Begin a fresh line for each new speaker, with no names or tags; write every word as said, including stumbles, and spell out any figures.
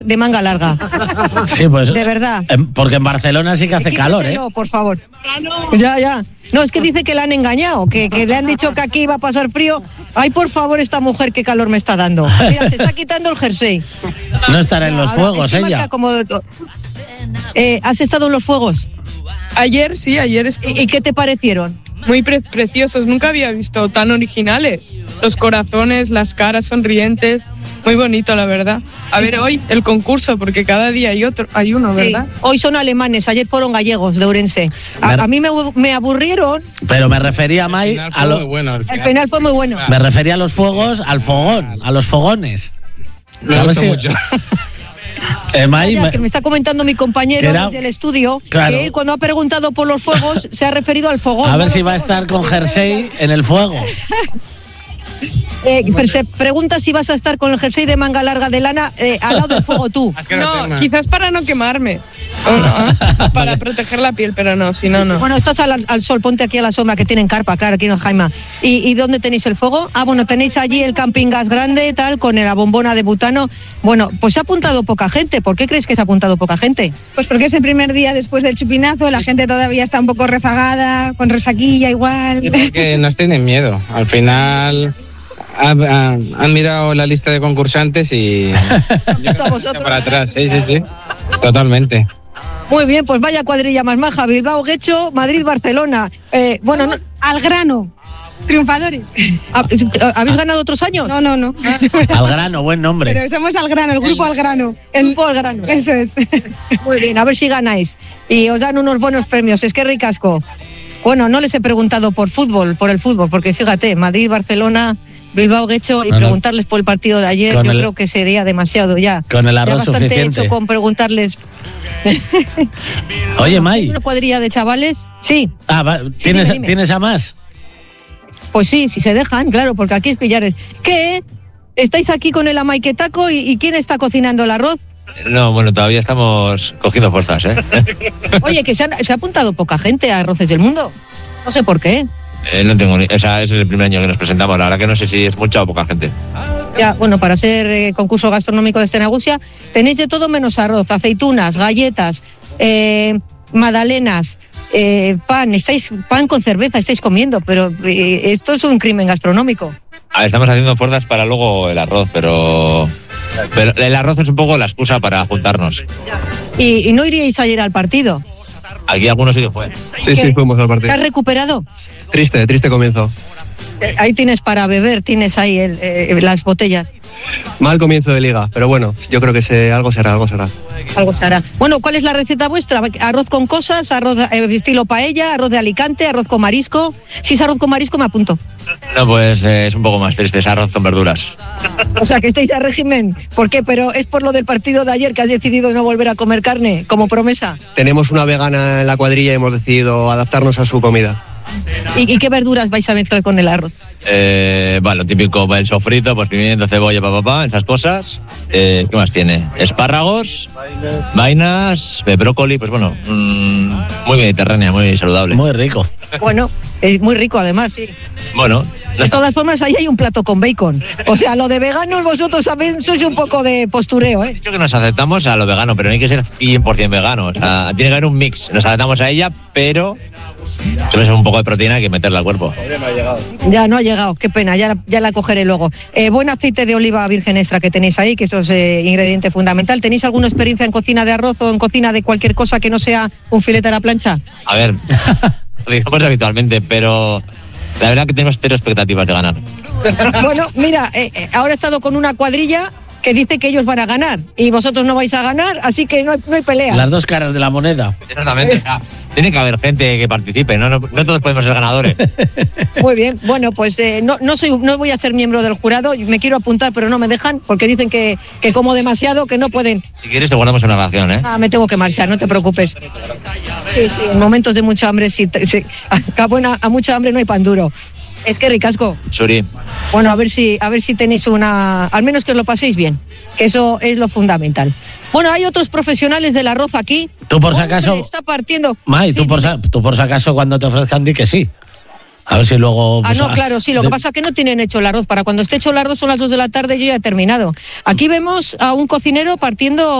de manga larga.
Sí, pues.
De verdad.
Porque en Barcelona sí que hace calor, ¿eh?
Por favor. Ya, ya. No, es que dice que la han engañado, que, que le han dicho que aquí iba a pasar frío. Ay, por favor, esta mujer, qué calor me está dando. Mira, se está quitando el jersey.
No estará en los
Ahora,
fuegos ella.
Como... Eh, ¿Has estado en los fuegos?
Ayer, sí, ayer estuve.
¿Y, y qué te parecieron?
Muy pre- preciosos, nunca había visto tan originales. Los corazones, las caras sonrientes, muy bonito, la verdad. A ver, hoy el concurso, porque cada día hay otro, hay uno, ¿verdad?
Sí. Hoy son alemanes, ayer fueron gallegos de Ourense. A, a mí me, me aburrieron.
Pero me refería, Mai, a lo...
bueno,
el, final. el final fue muy bueno.
Me refería a los fuegos, al fogón, a los fogones.
Me gustó si... mucho.
Eh, May,
Vaya, que me está comentando mi compañero era, desde el estudio,
claro,
que él cuando ha preguntado por los fuegos se ha referido al fogón.
A ver si va a estar con jersey en el fuego.
Eh, pero se pregunta si vas a estar con el jersey de manga larga de lana eh, al lado del fuego tú.
No, quizás para no quemarme. O no, para proteger la piel, pero no, si no, no.
Bueno, estás al, al sol, ponte aquí a la sombra que tienen carpa, claro, aquí en Jaima. ¿Y, ¿Y dónde tenéis el fuego? Ah, bueno, tenéis allí el camping gas grande, tal, con la bombona de butano. Bueno, pues se ha apuntado poca gente. ¿Por qué crees que se ha apuntado poca gente?
Pues porque es el primer día después del chupinazo, la gente todavía está un poco rezagada, con resaquilla igual.
Y porque nos tienen miedo. Al final... Han, han, han mirado la lista de concursantes y para atrás, sí, sí, sí, totalmente.
Muy bien, pues vaya cuadrilla más maja, Bilbao, Guecho, Madrid, Barcelona. Eh, bueno, no...
al grano, triunfadores.
¿Habéis ganado otros años?
No, no, no.
Al grano, buen nombre.
Pero somos al grano, el grupo al grano.
El grupo al grano.
Eso es.
Muy bien, a ver si ganáis. Y os dan unos buenos premios, es que ricasco. Bueno, no les he preguntado por fútbol, por el fútbol, porque fíjate, Madrid, Barcelona... Bilbao, Guecho, y no, preguntarles por el partido de ayer, yo el, creo que sería demasiado ya.
Con el arroz
ya bastante
suficiente.
Hecho con preguntarles.
Oye, May.
¿Una cuadrilla de chavales? Sí.
Ah, va, ¿tienes,
sí, dime, dime.
¿tienes a más?
Pues sí, si se dejan, claro, porque aquí es pillares. ¿Qué? ¿Estáis aquí con el amaiquetaco y, y quién está cocinando el arroz?
No, bueno, todavía estamos cogiendo fuerzas, ¿eh?
Oye, que se, han, se ha apuntado poca gente a Arroces del Mundo. No sé por qué.
Eh, no tengo ni... O sea, es el primer año que nos presentamos. La verdad que no sé si es mucha o poca gente.
Ya, bueno, para ser eh, concurso gastronómico de Estenagusia, tenéis de todo menos arroz, aceitunas, galletas, eh, magdalenas, eh, pan. Estáis pan con cerveza, estáis comiendo, pero eh, esto es un crimen gastronómico.
A ver, estamos haciendo fuerzas para luego el arroz, pero... Pero el arroz es un poco la excusa para juntarnos.
¿Y, y no iríais ayer al partido?
Aquí algunos sí que fue.
Sí, sí, fuimos al partido.
¿Te has recuperado?
Triste, triste comienzo.
Ahí tienes para beber, tienes ahí el, eh, las botellas.
Mal comienzo de liga, pero bueno, yo creo que se, algo será, algo será.
Algo será. Bueno, ¿cuál es la receta vuestra? ¿Arroz con cosas, arroz eh, estilo paella, arroz de Alicante, arroz con marisco? Si es arroz con marisco, me apunto.
No, pues eh, es un poco más triste, es arroz con verduras.
O sea, que estáis a régimen. ¿Por qué? Pero es por lo del partido de ayer que has decidido no volver a comer carne, como promesa.
Tenemos una vegana en la cuadrilla y hemos decidido adaptarnos a su comida.
¿Y, y qué verduras vais a mezclar con el arroz?
Eh, bueno, lo típico, el sofrito, pues pimiento, cebolla, papá, pa, pa, esas cosas. Eh, ¿Qué más tiene? Espárragos, vainas, eh, brócoli, pues bueno, mmm, muy mediterránea, muy saludable.
Muy rico.
Bueno, es muy rico además, sí.
Bueno.
De todas formas, ahí hay un plato con bacon. O sea, lo de veganos vosotros sabéis, sois un poco de postureo, ¿eh?
He dicho que nos aceptamos a lo vegano, pero no hay que ser cien por ciento vegano. O sea, tiene que haber un mix. Nos adaptamos a ella, pero debe ser un poco de proteína que meterla al cuerpo.
Ya no ha llegado, qué pena, ya, ya la cogeré luego. Eh, buen aceite de oliva virgen extra que tenéis ahí, que eso es eh, ingrediente fundamental. ¿Tenéis alguna experiencia en cocina de arroz o en cocina de cualquier cosa que no sea un filete a la plancha?
A ver, lo digamos habitualmente, pero la verdad que tenemos cero expectativas de ganar.
Bueno, mira, eh, eh, ahora he estado con una cuadrilla que dice que ellos van a ganar y vosotros no vais a ganar, así que no hay, no hay pelea.
Las dos caras de la moneda.
Exactamente. Tiene que haber gente que participe, no, no, no todos podemos ser ganadores.
Muy bien, bueno, pues eh, no, no, soy, no voy a ser miembro del jurado, me quiero apuntar, pero no me dejan porque dicen que, que como demasiado, que no pueden.
Si quieres te guardamos una ración, ¿eh?
Ah, me tengo que marchar, no te preocupes. Sí, sí, en momentos de mucha hambre, sí, sí, a, buena, a mucha hambre no hay pan duro. Es que ricasco.
Suri.
Bueno, a ver si, a ver si tenéis una, al menos que os lo paséis bien, que eso es lo fundamental. Bueno, hay otros profesionales del arroz aquí.
Tú por si acaso...
Está partiendo.
May,
sí,
tú, por, tú por si acaso cuando te ofrezcan di que sí. A ver si luego...
Ah,
pues,
no,
ah,
claro, sí, lo
de-
que pasa es que no tienen hecho el arroz. Para cuando esté hecho el arroz son las dos de la tarde, yo ya he terminado. Aquí vemos a un cocinero partiendo